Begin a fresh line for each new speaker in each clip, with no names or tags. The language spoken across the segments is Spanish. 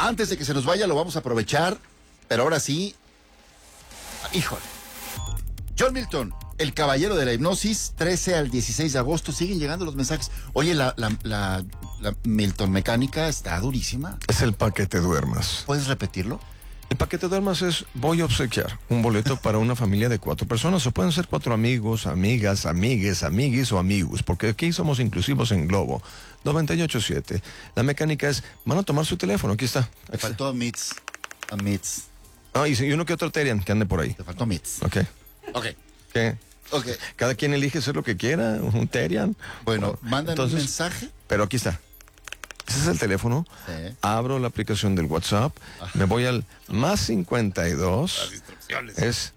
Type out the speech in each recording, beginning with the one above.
Antes de que se nos vaya, lo vamos a aprovechar, pero ahora sí, híjole. John Milton, el caballero de la hipnosis, 13 al 16 de agosto, siguen llegando los mensajes. Oye, la Milton mecánica está durísima.
Es el pa' que te duermas.
¿Puedes repetirlo?
El pa' que te duermas es, voy a obsequiar un boleto para una familia de 4 personas, o pueden ser 4 amigos, amigas, amigues, amiguis o amigos, porque aquí somos inclusivos en Globo 98.7. La mecánica es, van a tomar su teléfono, aquí está.
Te faltó a Mitz.
Ah, y uno que otro Terian que ande por ahí.
Te faltó Mitz.
Ok. ¿Qué?
Ok.
Cada quien elige ser lo que quiera, un Terian.
Bueno, mandan un mensaje.
Pero aquí está. Ese es el teléfono.
Sí.
Abro la aplicación del WhatsApp. Me voy al más 52.
Las instrucciones.
Es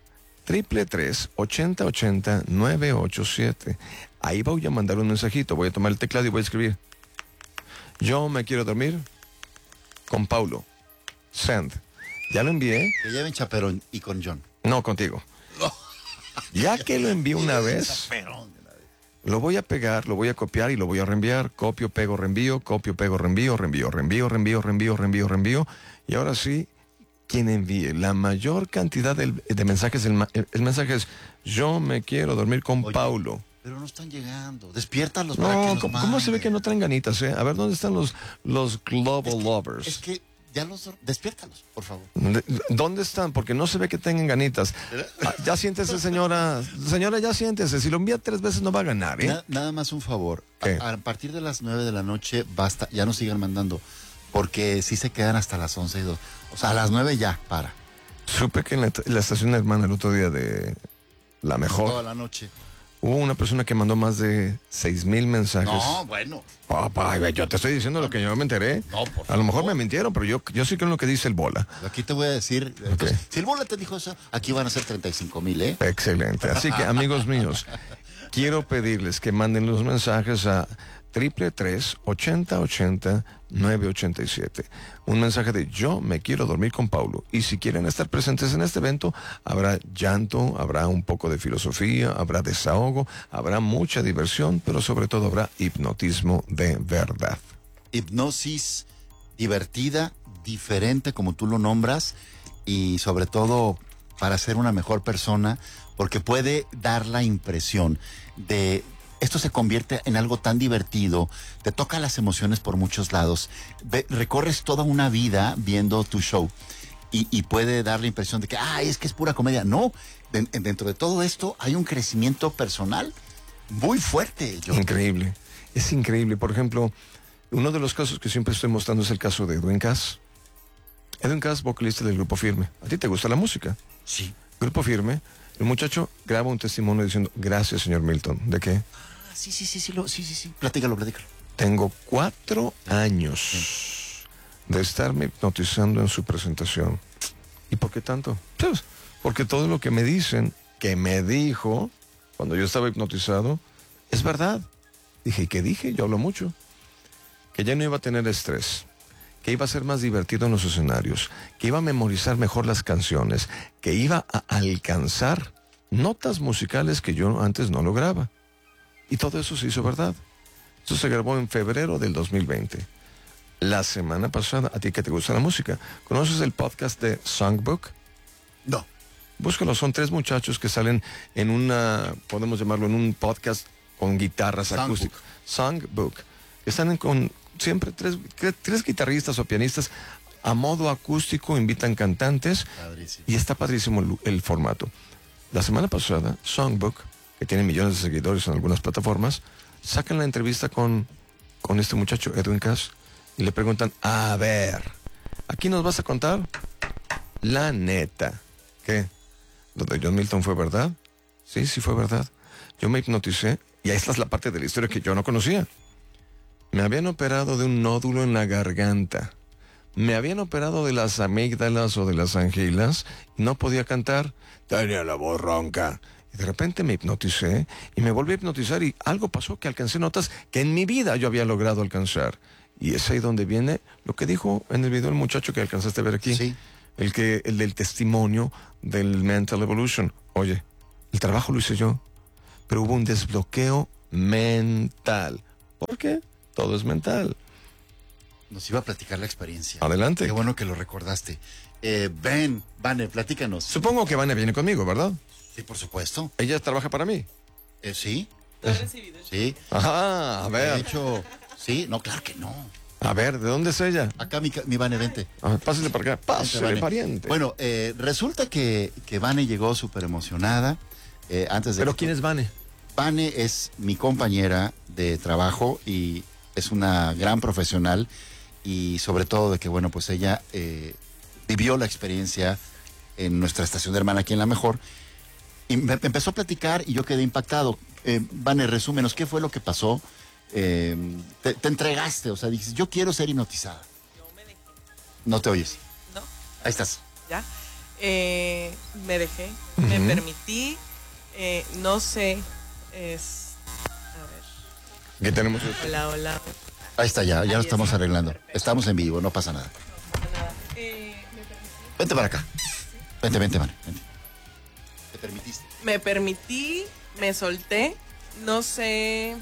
333-8080-987. Ahí voy a mandar un mensajito. Voy a tomar el teclado y voy a escribir: yo me quiero dormir con Paulo. Send. Ya lo envié.
Que lleven chaperón y con John.
No, contigo. Ya que lo envié una vez, lo voy a pegar, lo voy a copiar y lo voy a reenviar. Copio, pego, reenvío, copio, pego, reenvío, reenvío. Y ahora sí, quien envíe la mayor cantidad de mensajes, el mensaje es: yo me quiero dormir con Paulo.
Pero no están llegando. Despiértalos para que
No,
nos
¿cómo
manden.
se ve que no traen ganitas, eh? A ver, ¿dónde están los Global Lovers?
Es que ya despiértalos, por favor.
¿Dónde están? Porque no se ve que tengan ganitas. Ya siéntese, señora. Señora, ya siéntese. Si lo envía 3 veces no va a ganar, ¿eh?
Nada más un favor.
¿Qué?
A partir de las 9 de la noche, basta. Ya no sigan mandando. Porque sí se quedan hasta las 11 y 2. O sea, a las 9 ya, para.
Supe que en la estación hermana el otro día de La Mejor
Toda la noche.
hubo una persona que mandó más de 6,000 mensajes.
No, bueno.
Papá, yo te estoy diciendo lo que yo me enteré.
No, por favor.
A lo mejor me mintieron, pero yo sí creo en lo que dice el bola.
Aquí te voy a decir. Entonces, si el bola te dijo eso, aquí van a ser 35,000, ¿eh?
Excelente. Así que, amigos míos, quiero pedirles que manden los mensajes a 333-8080-987. Un mensaje de yo me quiero dormir con Paulo. Y si quieren estar presentes en este evento, habrá llanto, habrá un poco de filosofía, habrá desahogo, habrá mucha diversión, pero sobre todo habrá hipnotismo de verdad.
Hipnosis divertida, diferente como tú lo nombras, y sobre todo para ser una mejor persona, porque puede dar la impresión de esto se convierte en algo tan divertido, te toca las emociones por muchos lados, recorres toda una vida viendo tu show y puede dar la impresión de que, es que es pura comedia. No, dentro de todo esto hay un crecimiento personal muy fuerte.
Increíble, es increíble. Por ejemplo, uno de los casos que siempre estoy mostrando es el caso de Edwin Cass. Edwin Cass, vocalista del Grupo Firme. ¿A ti te gusta la música?
Sí.
Grupo Firme. El muchacho graba un testimonio diciendo: gracias, señor Milton. ¿De qué?
Sí. Platícalo.
Tengo 4 años de estarme hipnotizando en su presentación. ¿Y por qué tanto? Pues, porque todo lo que me dicen, que me dijo cuando yo estaba hipnotizado, es verdad. Dije, ¿y qué dije? Yo hablo mucho. Que ya no iba a tener estrés, que iba a ser más divertido en los escenarios, que iba a memorizar mejor las canciones, que iba a alcanzar notas musicales que yo antes no lograba. Y todo eso se hizo verdad. Eso se grabó en febrero del 2020. La semana pasada, a ti que te gusta la música, ¿conoces el podcast de Songbook?
No.
Búscalo, son 3 muchachos que salen en podemos llamarlo, en un podcast con guitarras acústicas. Songbook. Están con siempre 3 guitarristas o pianistas a modo acústico, invitan cantantes.
Padrísimo.
Y está padrísimo el formato. La semana pasada, Songbook, que tiene millones de seguidores en algunas plataformas, sacan la entrevista con este muchacho, Edwin Cass, y le preguntan: a ver, ¿aquí nos vas a contar la neta? ¿Qué? ¿Lo de John Milton fue verdad? Sí fue verdad. Yo me hipnoticé, y esta es la parte de la historia que yo no conocía. Me habían operado de un nódulo en la garganta. Me habían operado de las amígdalas o de las angilas, y no podía cantar. Tenía la voz ronca. Y de repente me hipnoticé y me volví a hipnotizar y algo pasó que alcancé notas que en mi vida yo había logrado alcanzar. Y es ahí donde viene lo que dijo en el video el muchacho que alcanzaste a ver aquí.
Sí.
El del testimonio del Mental Evolution. Oye, el trabajo lo hice yo, pero hubo un desbloqueo mental. ¿Por qué? Todo es mental.
nos iba a platicar la experiencia.
Adelante.
Qué bueno que lo recordaste. Vane, platícanos.
Supongo que Vane viene conmigo, ¿verdad?
Sí, por supuesto.
Ella trabaja para mí.
Sí.
Lo he recibido.
Sí.
Ajá, a
De
ver.
hecho, sí. No, claro que no.
A ver, ¿de dónde es ella?
Acá mi Vane, vente.
Pásale para acá. Pásale,
Vane.
pariente.
Bueno, resulta que Vane llegó súper emocionada. Antes de
¿Pero
que-
quién es Vane?
Vane es mi compañera de trabajo y es una gran profesional y sobre todo de que, bueno, pues ella vivió la experiencia en nuestra estación de hermana aquí en La Mejor y me empezó a platicar y yo quedé impactado. Vane, resúmenos, ¿qué fue lo que pasó? Te entregaste, o sea, dices, yo quiero ser hipnotizada.
Yo me dejé.
No te oyes.
¿No?
Ahí estás.
¿Ya? Me dejé. Me permití. No sé. A ver.
¿Qué tenemos?
Hola.
Ahí está, ya
Ahí
lo estamos
está.
arreglando.
Perfecto.
Estamos en vivo, no pasa nada.
No pasa nada. Me permití.
Vente para acá. Vente, Vane. Vente. Te permitiste.
Me permití, me solté, no sé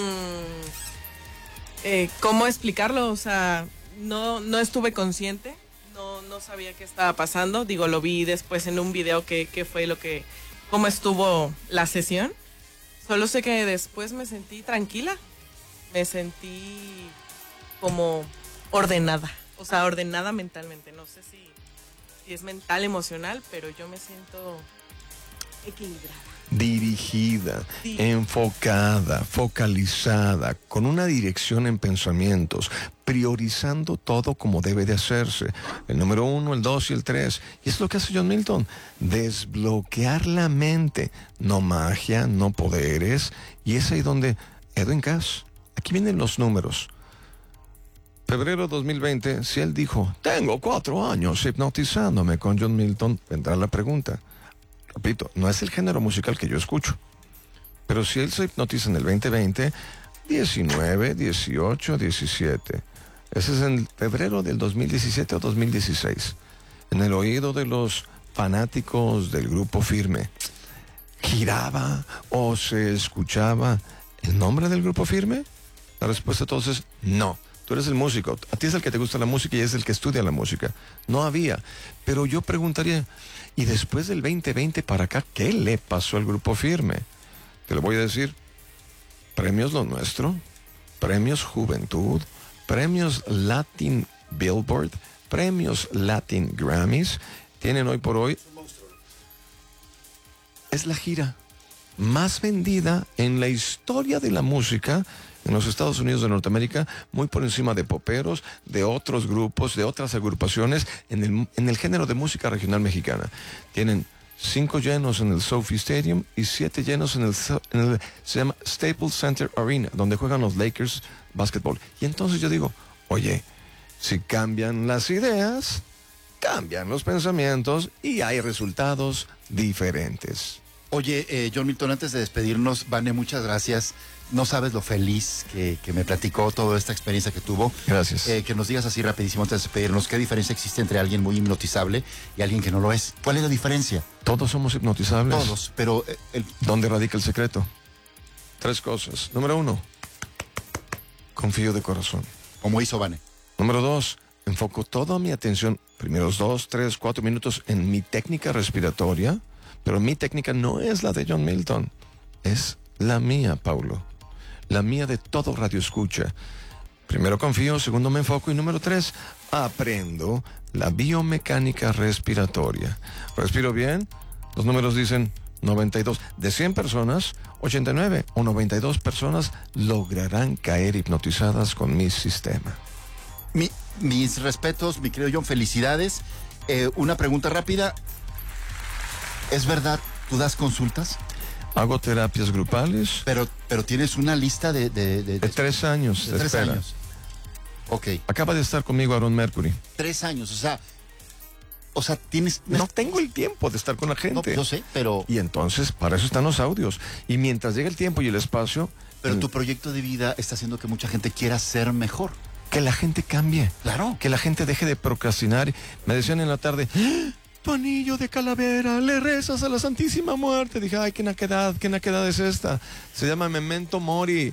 cómo explicarlo, o sea, no estuve consciente, no sabía qué estaba pasando, digo, lo vi después en un video que fue cómo estuvo la sesión, solo sé que después me sentí tranquila, me sentí como ordenada, o sea, ordenada mentalmente, no sé si es mental, emocional, pero yo me siento equilibrada.
Dirigida,
Sí.
enfocada, focalizada, con una dirección en pensamientos, priorizando todo como debe de hacerse. El número 1, el 2 y el 3. Y es lo que hace John Milton. Desbloquear la mente. No magia, no poderes. Y es ahí donde Edwin Cass. Aquí vienen los números. Febrero 2020, si él dijo, tengo 4 años hipnotizándome con John Milton, vendrá la pregunta. Repito, no es el género musical que yo escucho. Pero si él se hipnotiza en el 2020, 19, 18, 17. Ese es en febrero del 2017 o 2016. En el oído de los fanáticos del Grupo Firme. ¿Giraba o se escuchaba el nombre del Grupo Firme? La respuesta entonces, no. Tú eres el músico. A ti es el que te gusta la música y es el que estudia la música. No había. Pero yo preguntaría, ¿y después del 2020 para acá, qué le pasó al Grupo Firme? Te lo voy a decir. Premios Lo Nuestro, Premios Juventud, Premios Latin Billboard, Premios Latin Grammys. Tienen hoy por hoy... Es la gira más vendida en la historia de la música en los Estados Unidos de Norteamérica, muy por encima de poperos, de otros grupos, de otras agrupaciones en el género de música regional mexicana. Tienen 5 llenos en el SoFi Stadium y 7 llenos en el se llama Staples Center Arena, donde juegan los Lakers básquetbol. Y entonces yo digo, oye, si cambian las ideas, cambian los pensamientos y hay resultados diferentes.
Oye, John Milton, antes de despedirnos, Vane, muchas gracias. No sabes lo feliz que me platicó toda esta experiencia que tuvo.
Gracias.
Que nos digas así rapidísimo antes de despedirnos, ¿qué diferencia existe entre alguien muy hipnotizable y alguien que no lo es? ¿Cuál es la diferencia?
Todos somos hipnotizables.
Todos, pero
¿Dónde radica el secreto? 3 cosas. Número 1, confío de corazón.
como hizo Vane.
Número 2, enfoco toda mi atención, primeros 2, 3, 4 minutos en mi técnica respiratoria, pero mi técnica no es la de John Milton, es la mía, Paulo. La mía de todo radio escucha. Primero confío, segundo me enfoco y número 3, aprendo la biomecánica respiratoria. ¿Respiro bien? Los números dicen 92. De 100 personas, 89 o 92 personas lograrán caer hipnotizadas con mi sistema.
Mis respetos, mi querido John, felicidades. Una pregunta rápida. ¿Es verdad, tú das consultas?
Hago terapias grupales
Pero tienes una lista de
3 años
de
de
3
espera.
años. Ok,
Acaba de estar conmigo Aaron Mercury.
3 años, o sea, tienes...
No tengo el tiempo de estar con la
No,
gente.
yo sé, pero
Y entonces, para eso están los audios. Y mientras llega el tiempo y el espacio,
tu proyecto de vida está haciendo que mucha gente quiera ser mejor.
que la gente cambie.
Claro.
Que la gente deje de procrastinar. Me decían en la tarde, ¡Ah! Tu anillo de calavera, le rezas a la Santísima Muerte. Dije, ay, qué naquedad es esta. Se llama Memento Mori.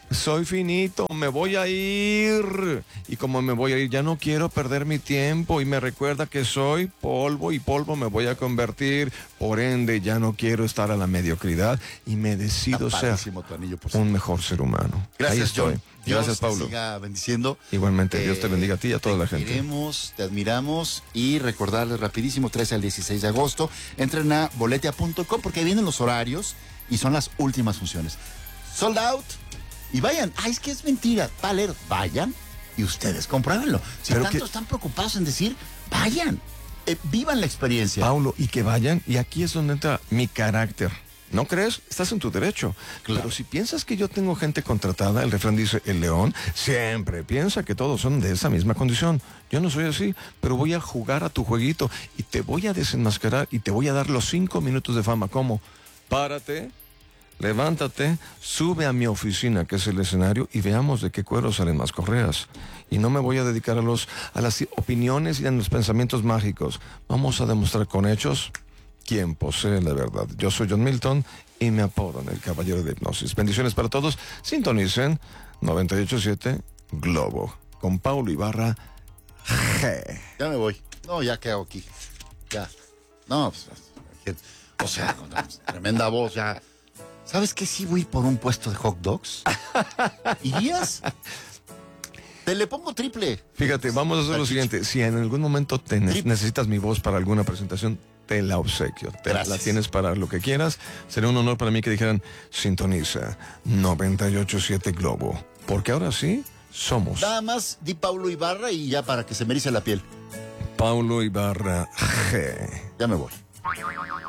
soy finito, me voy a ir. Y como me voy a ir, ya no quiero perder mi tiempo. Y me recuerda que soy polvo y polvo me voy a convertir. Por ende, ya no quiero estar a la mediocridad y me decido
Está
ser
padrísimo tu anillo, por
un
cierto.
mejor ser humano.
Gracias,
Ahí estoy.
John. Dios
Gracias,
te
Paulo.
siga bendiciendo.
Igualmente, Dios te bendiga a ti y a toda la gente.
Te queremos, te admiramos y recordarles rapidísimo, 13 al 16 de agosto, entren a boletia.com porque ahí vienen los horarios y son las últimas funciones. Sold out y vayan. Ay, es que es mentira. Valer, vayan y ustedes compruébenlo. Si
Pero
tanto
que-
están preocupados en decir, vayan, vivan la experiencia.
Paulo, y que vayan, y aquí es donde entra mi carácter. ¿No crees? Estás en tu derecho.
Claro.
Pero si piensas que yo tengo gente contratada, el refrán dice, el león siempre piensa que todos son de esa misma condición. Yo no soy así, pero voy a jugar a tu jueguito y te voy a desenmascarar y te voy a dar los 5 minutos de fama. ¿Cómo? Párate, levántate, sube a mi oficina, que es el escenario, y veamos de qué cuero salen más correas. Y no me voy a dedicar a las opiniones y a los pensamientos mágicos. Vamos a demostrar con hechos quién posee la verdad. Yo soy John Milton y me apodan el Caballero de Hipnosis. Bendiciones para todos. Sintonicen 98.7 Globo con Paulo Ibarra G.
Ya me voy. No, ya qué hago aquí. Ya. No, pues, o sea, tremenda voz ya. ¿Sabes qué? Sí voy por un puesto de hot dogs. ¿Irías? Te le pongo triple.
Fíjate, vamos a hacer lo siguiente. Si en algún momento necesitas mi voz para alguna presentación, te la obsequio. La
Gracias.
tienes para lo que quieras. Sería un honor para mí que dijeran, sintoniza 98.7 Globo. Porque ahora sí, somos
Nada más di Paulo Ibarra y ya para que se me erice la piel.
Paulo Ibarra G.
Ya me voy.